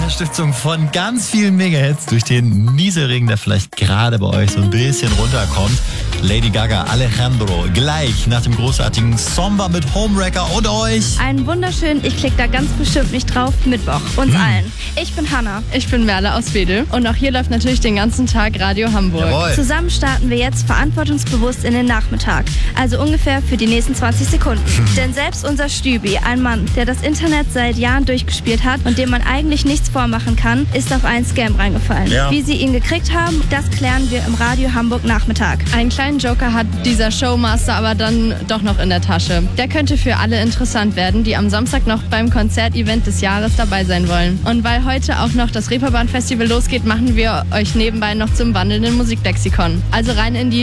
Unterstützung von ganz vielen Megahits durch den Nieselregen, der vielleicht gerade bei euch so ein bisschen runterkommt. Lady Gaga, Alejandro, gleich nach dem großartigen Samba mit Homewrecker und euch. Einen wunderschönen, ich klick da ganz bestimmt nicht drauf, Mittwoch. Uns allen. Ich bin Hanna. Ich bin Merle aus Wedel und auch hier läuft natürlich den ganzen Tag Radio Hamburg. Jawohl. Zusammen starten wir jetzt verantwortungsbewusst in den Nachmittag. Also ungefähr für die nächsten 20 Sekunden. Denn selbst unser Stübi, ein Mann, der das Internet seit Jahren durchgespielt hat und dem man eigentlich nichts vormachen kann, ist auf einen Scam reingefallen. Ja. Wie sie ihn gekriegt haben, das klären wir im Radio Hamburg Nachmittag. Einen kleinen Joker hat dieser Showmaster aber dann doch noch in der Tasche. Der könnte für alle interessant werden, die am Samstag noch beim Konzertevent des Jahres dabei sein wollen. Und weil heute auch noch das Reeperbahn Festival losgeht, machen wir euch nebenbei noch zum wandelnden Musiklexikon. Also rein in die